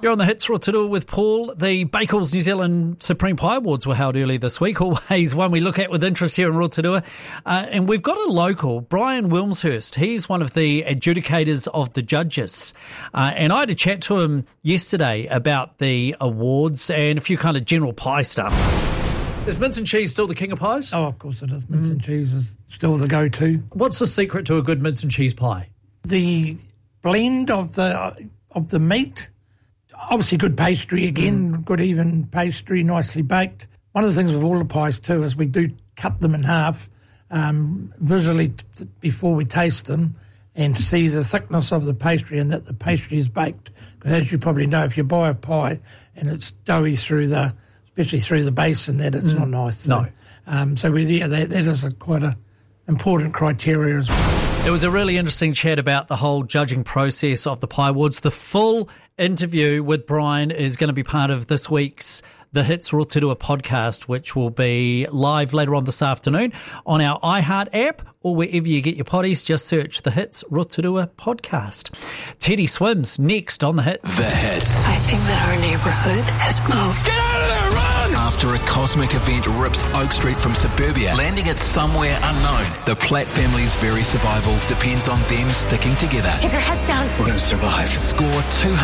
You're on the Hits Rotorua with Paul. The Bakers New Zealand Supreme Pie Awards were held early this week. Always one we look at with interest here in Rotorua. And we've got a local, Brian Wilmshurst. He's one of the adjudicators of the judges. And I had a chat to him yesterday about the awards and a few kind of general pie stuff. Is mince and cheese still the king of pies? Oh, of course it is. Mince and cheese is still the go-to. What's the secret to a good mince and cheese pie? The blend of the meat. Obviously good pastry again, good even pastry, nicely baked. One of the things with all the pies too is we do cut them in half visually before we taste them and see the thickness of the pastry and that the pastry is baked. Because as you probably know, if you buy a pie and it's doughy especially through the base and that, it's not nice. So, No. That is quite an important criteria as well. It was a really interesting chat about the whole judging process of the Pie Awards. The full interview with Brian is going to be part of this week's The Hits Rotorua podcast, which will be live later on this afternoon on our iHeart app or wherever you get your potties. Just search The Hits Rotorua podcast. Teddy Swims next on The Hits. The Hits. I think that our neighborhood has moved. Get out of there, run! After a cosmic event rips Oak Street from suburbia, landing it somewhere unknown, the Platt family's very survival depends on them sticking together. Keep your heads down. We're going to survive. Score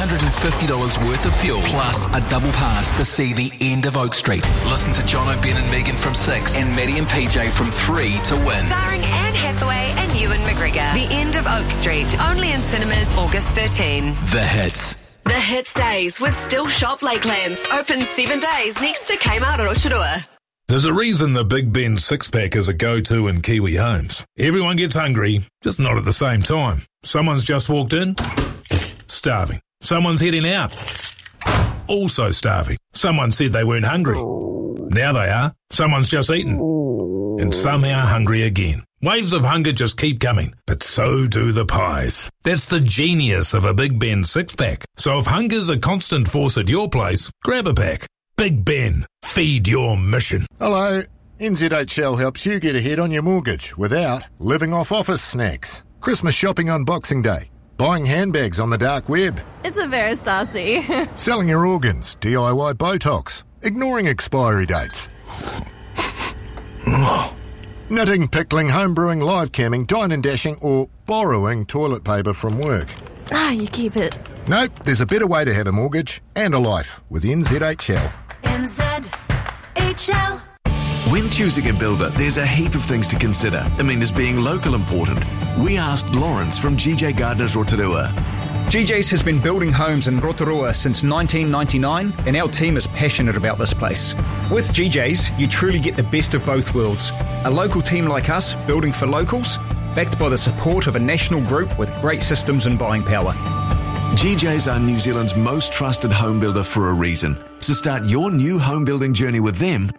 $250 worth of fuel, plus a double pass to see the end of Oak Street. Listen to John Ben and Megan from 6 and Maddie and PJ from 3 to win. Starring Anne Hathaway and Ewan McGregor. The End of Oak Street. Only in cinemas August 13. The Hits. The Hits Days with Still Shop Lakelands. Open 7 days next to Kmart Rotorua. There's a reason the Big Ben 6-pack is a go-to in Kiwi homes. Everyone gets hungry, just not at the same time. Someone's just walked in, starving. Someone's heading out, also starving. Someone said they weren't hungry. Now they are. Someone's just eaten, and somehow hungry again. Waves of hunger just keep coming, but so do the pies. That's the genius of a Big Ben 6-pack. So if hunger's a constant force at your place, grab a pack. Big Ben, feed your mission. Hello. NZHL helps you get ahead on your mortgage without living off office snacks. Christmas shopping on Boxing Day. Buying handbags on the dark web. It's a Darcy. Selling your organs, DIY Botox. Ignoring expiry dates. Knitting, pickling, homebrewing, live camming, dine and dashing, or borrowing toilet paper from work. You keep it. Nope, there's a better way to have a mortgage and a life with NZHL. NZHL. When choosing a builder, there's a heap of things to consider. Is being local important? We asked Lawrence from GJ Gardners Rotorua. GJ's has been building homes in Rotorua since 1999, and our team is passionate about this place. With GJ's, you truly get the best of both worlds. A local team like us, building for locals, backed by the support of a national group with great systems and buying power. GJ's are New Zealand's most trusted home builder for a reason. So start your new home building journey with them